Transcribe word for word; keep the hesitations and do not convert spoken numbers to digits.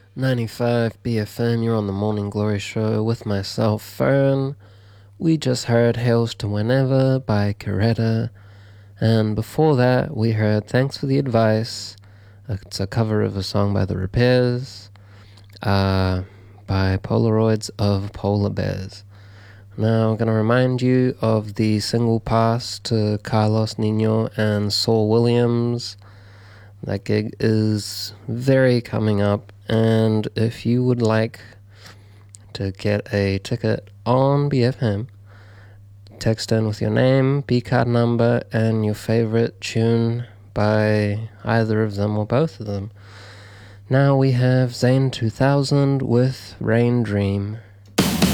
ninety-five B F M, you're on the Morning Glory Show with myself, Fern. We just heard Hails to Whenever by Coretta, and before that we heard Thanks for the Advice. It's a cover of a song by The Repairs, uh, by Polaroids of Polar Bears. Now I'm going to remind you of the single pass to Carlos Nino and Saul Williams. That gig is very coming up, and if you would like to get a ticket on B F M, text in with your name, B-card number, and your favorite tune by either of them or both of them. Now we have Zane two thousand with Rain Dream.